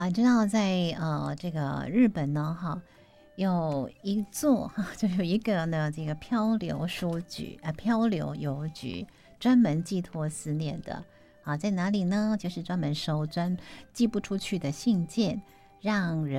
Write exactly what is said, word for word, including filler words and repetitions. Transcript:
啊，知道在呃这个日本呢，哈，有一座哈，就有一个呢这个漂流书局啊，漂流邮局，专门寄托思念的。啊，在哪里呢？就是专门收专寄不出去的信件，让人。